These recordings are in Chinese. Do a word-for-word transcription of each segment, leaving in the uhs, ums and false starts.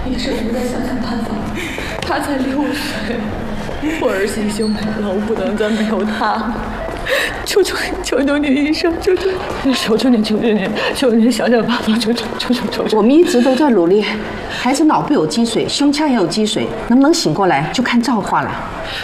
医生，你再想想办法。他才六岁，我儿媳就没了，我不能再没有他了。求求你，求求你，医生，求求你，求求你，求求你，求求你想想办法，求求求求求求！ 我们一直都在努力，孩子脑部有积水，胸腔也有积水，能不能醒过来就看造化了。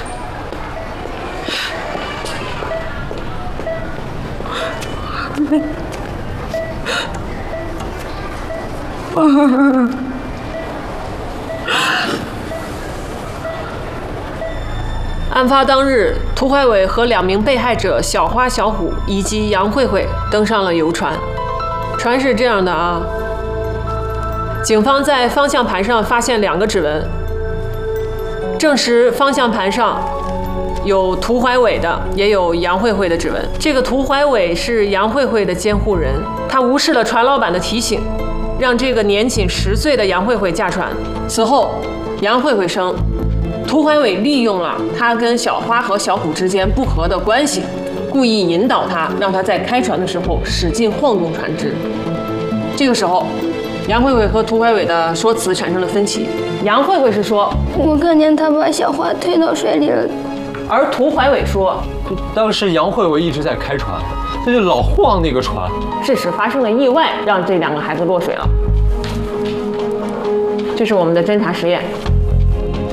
案发当日，涂怀伟和两名被害者小花、小虎以及杨慧慧登上了游船。船是这样的啊，警方在方向盘上发现两个指纹，证实方向盘上有涂怀伟的，也有杨慧慧的指纹。这个涂怀伟是杨慧慧的监护人，他无视了船老板的提醒，让这个年仅十岁的杨慧慧驾船。此后，杨慧慧称，涂怀伟利用了他跟小花和小虎之间不和的关系，故意引导他，让他在开船的时候使劲晃动船只。这个时候，杨慧慧和涂怀伟的说辞产生了分歧。杨慧慧是说， 我看见他把小花推到水里了， 而涂怀伟说， 当时杨慧慧一直在开船，他就老晃那个船， 致使发生了意外，让这两个孩子落水了。这是我们的侦查实验。